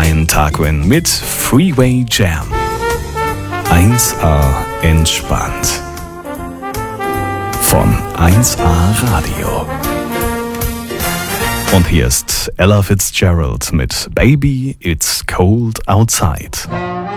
Brian Tarquin mit Freeway Jam. 1A entspannt. Von 1A Radio. Und hier ist Ella Fitzgerald mit Baby, It's Cold Outside.